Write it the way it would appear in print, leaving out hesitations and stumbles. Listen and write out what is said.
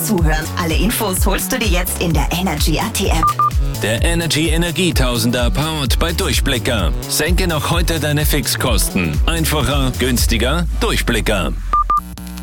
fürs Zuhören. Alle Infos holst du dir jetzt in der Energy AT App. Der Energy Energietausender powered bei Durchblicker. Senke noch heute deine Fixkosten. Einfacher, günstiger, Durchblicker.